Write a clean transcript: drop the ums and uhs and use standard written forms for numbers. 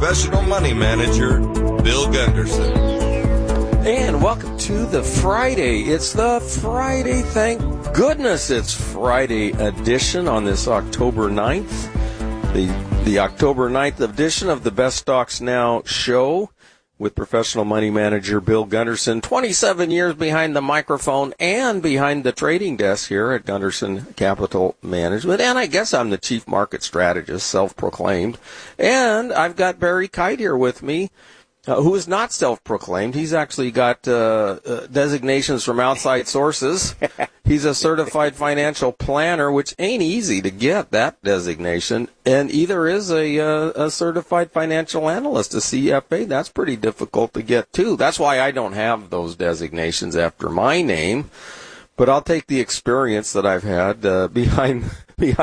professional money manager, Bill Gunderson. And welcome to the Friday. It's the Friday, thank goodness it's Friday edition on this October 9th. The October 9th edition of the Best Stocks Now show with professional money manager Bill Gunderson. 27 years behind the microphone and behind the trading desk here at Gunderson Capital Management. And I guess I'm the chief market strategist, self-proclaimed. And I've got Barry Kite here with me, who is not self-proclaimed. He's actually got designations from outside sources. He's a certified financial planner, which ain't easy to get, that designation. And either is a certified financial analyst, a CFA. That's pretty difficult to get, too. That's why I don't have those designations after my name. But I'll take the experience that I've had behind